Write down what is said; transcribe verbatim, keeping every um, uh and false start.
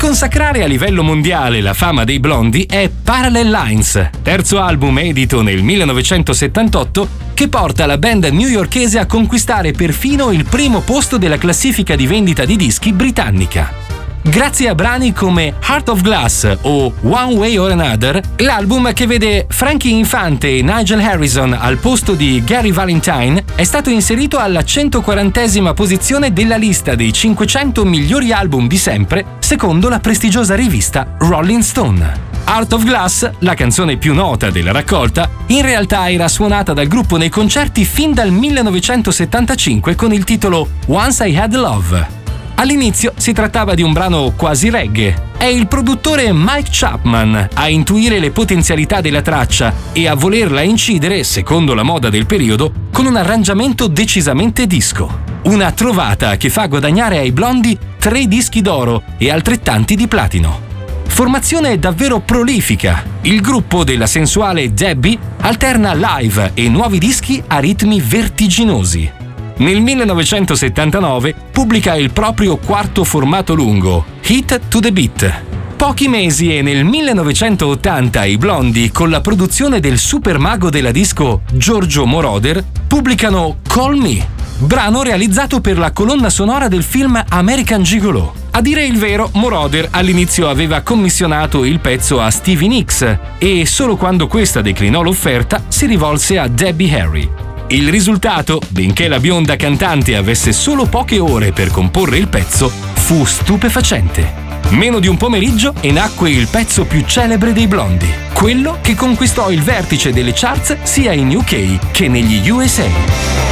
consacrare a livello mondiale la fama dei Blondie è Parallel Lines, terzo album edito nel millenovecentosettantotto che porta la band newyorkese a conquistare perfino il primo posto della classifica di vendita di dischi britannica. Grazie a brani come Heart of Glass o One Way or Another, l'album che vede Frankie Infante e Nigel Harrison al posto di Gary Valentine è stato inserito alla centoquarantesima posizione della lista dei cinquecento migliori album di sempre, secondo la prestigiosa rivista Rolling Stone. Heart of Glass, la canzone più nota della raccolta, in realtà era suonata dal gruppo nei concerti fin dal millenovecentosettantacinque con il titolo Once I Had Love. All'inizio si trattava di un brano quasi reggae. È il produttore Mike Chapman a intuire le potenzialità della traccia e a volerla incidere, secondo la moda del periodo, con un arrangiamento decisamente disco. Una trovata che fa guadagnare ai Blondie tre dischi d'oro e altrettanti di platino. Formazione davvero prolifica. Il gruppo della sensuale Debbie alterna live e nuovi dischi a ritmi vertiginosi. Nel millenovecentosettantanove pubblica il proprio quarto formato lungo, Hit to the Beat. Pochi mesi e nel millenovecentottanta i Blondie, con la produzione del super mago della disco Giorgio Moroder, pubblicano Call Me, brano realizzato per la colonna sonora del film American Gigolo. A dire il vero, Moroder all'inizio aveva commissionato il pezzo a Stevie Nicks e solo quando questa declinò l'offerta si rivolse a Debbie Harry. Il risultato, benché la bionda cantante avesse solo poche ore per comporre il pezzo, fu stupefacente. Meno di un pomeriggio e nacque il pezzo più celebre dei Blondie, quello che conquistò il vertice delle charts sia in U K che negli U S A.